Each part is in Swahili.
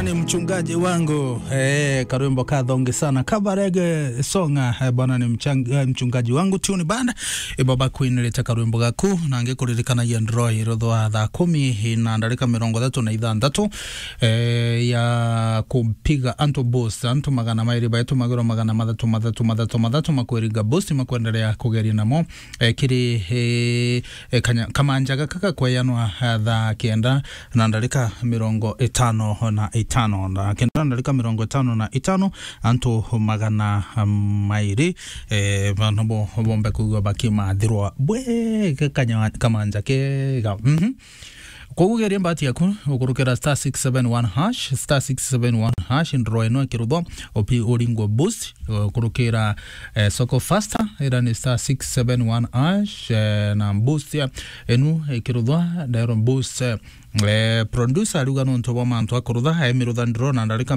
bwana ni mchungaji wangu. Karwimbo kadhonge sana kabarege songa bwana ni mchungaji wangu tuni banda baba kuinileta karwimbo gaku nange kuririkana yandroi rodwa tha 10 na ndalika 36 ya kumpiga Anto Boss Anto magana mairi baito magoro magana madatu makweriga Boss makwendelea kugeria namo kiri kamanjaga kaka kwayanwa tha kenda na ndalika 55 na kenda ndalika 55 Anto magana mairi banobo bombe kugwa bakima dirwa bwe kanya kamanja kega Kugeria mbati yaku ukurukera star 671 hash ndro eno kirudo opi oringo boost ukurukera soko faster era ni star 671 hash na boost ya enu kirudo dairo boost producer aluga no ntobo mantu akurudha emiruda ndro na ndalika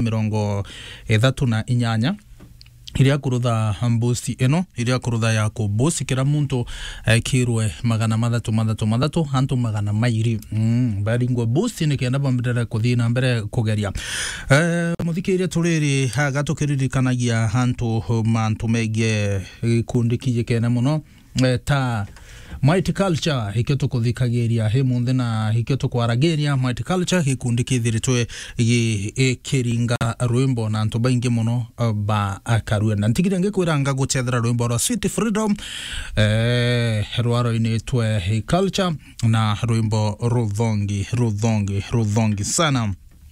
34 iria kurudha boost eno iria kurudha yako boost kira muntu kirwe magana madatu Anto magana mairi baringwa boost ni kenda bambere kuthina mbere kugeria muthikiria turiri gatukiririkanagia Anto mantu mege kundikije kena muno ta Mighty Culture hiketo kuthikageria he munde na hiketo kwarageria Mighty Culture hikundikithiritwe kiringa rwimbo na Anto baingi muno ba akaruenda ntigire ngekwiranga guchethera rwimbo rwa Sweet Freedom rwaro inetwe he culture na rwimbo rudhongi sana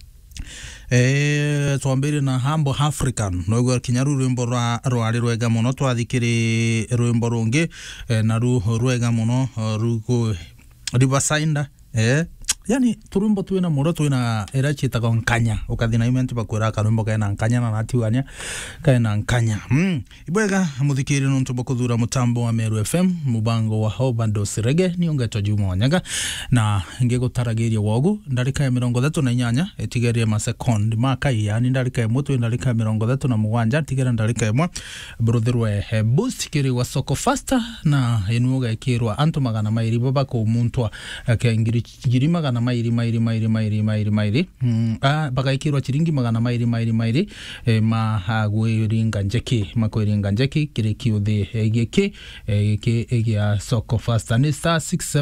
tuambiri na Hambo African no kinyaru rwimbo rwari rwega muno twathikiri rwimbo rungi na rwega muno rugo Riverside yani turumbo tuina muro tuina era chita kon kanya ukathina imenti bakwira karumbo kaina nkanya na natiwania kaina nkanya ibwega muthikiri no ntubo kuthura mutambo wa Meru FM mubango wa Hobando Sirege ni ungeto Juma Nyaga na ngegutarageria wogu ndarika ya 38 etigeria ma second maka yani ndarika ya mutu ndarika ya 37 tigera ndarika ya brotherwe boost kiri wa soko faster na enuga ikirwa Anto magana mairi baba ko muntu akengiri magana mairi baka ikirwa chiringi magana mairi mahagwiringa njeki makwiringa njeki kiri kiuthi egeke ya soko faster ni star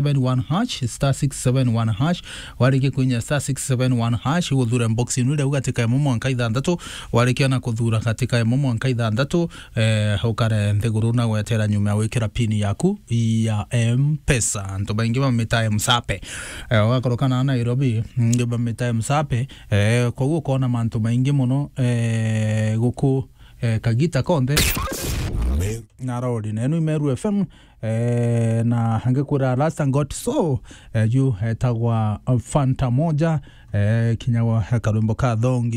671 hash warike kunya star 671 hash udhure box inure ugatika momo nkaitha ndatu warike na kuthura katika momo nkaitha ndatu hokare ntheguru na gwetera nyuma wikira pin yaku ya M-Pesa Anto baingi bamita msape wakoroka na Nairobi ngeba mita msape kwa guo kona mantu maingi muno guku kagita konde na rodi nenu Meru FM na hangekura last and got so you tagwa Fanta moja kinyawa karumbo ka dhongi